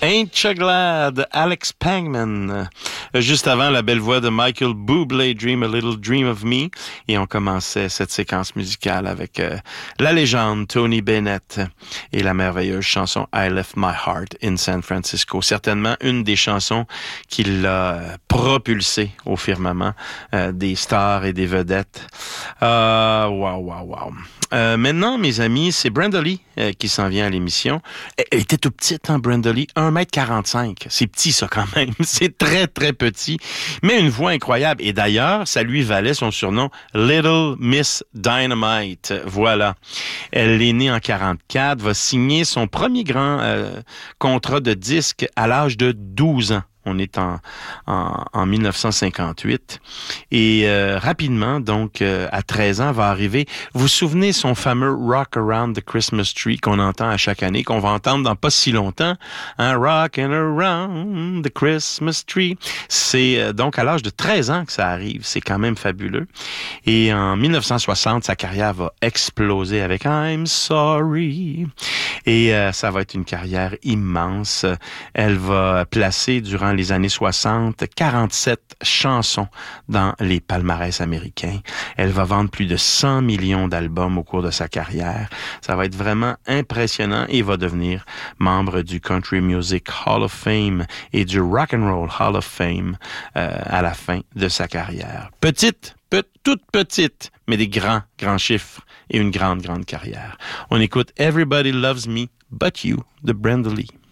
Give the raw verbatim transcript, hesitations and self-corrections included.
Ain't Ya Glad, Alex Pangman. Juste avant, la belle voix de Michael Bublé, Dream a Little Dream of Me. Et on commençait cette séquence musicale avec euh, la légende Tony Bennett et la merveilleuse chanson I Left My Heart in San Francisco. Certainement une des chansons qui l'a propulsé au firmament euh, des stars et des vedettes. Euh, wow, wow, wow. Euh, maintenant, mes amis, c'est Brenda Lee euh, qui s'en vient à l'émission. Elle, elle était tout petite, hein, Brenda Lee, un mètre quarante-cinq. C'est petit, ça, quand même. C'est très, très petit, mais une voix incroyable. Et d'ailleurs, ça lui valait son surnom Little Miss Dynamite. Voilà. Elle est née en quarante-quatre, va signer son premier grand euh, contrat de disque à l'âge de douze ans. On est en, en, en dix-neuf cent cinquante-huit. Et euh, rapidement, donc, euh, à treize ans, va arriver... Vous vous souvenez son fameux « Rock Around the Christmas Tree » qu'on entend à chaque année, qu'on va entendre dans pas si longtemps. Hein, « Rockin' around the Christmas tree ». C'est euh, donc à l'âge de treize ans que ça arrive. C'est quand même fabuleux. Et en dix-neuf cent soixante, sa carrière va exploser avec « I'm sorry ». Et euh, ça va être une carrière immense. Elle va placer durant les années soixante, quarante-sept chansons dans les palmarès américains. Elle va vendre plus de cent millions d'albums au cours de sa carrière. Ça va être vraiment impressionnant et va devenir membre du Country Music Hall of Fame et du Rock and Roll Hall of Fame euh, à la fin de sa carrière. Petite, pe- toute petite, mais des grands, grands chiffres et une grande, grande carrière. On écoute Everybody Loves Me But You de Brenda Lee.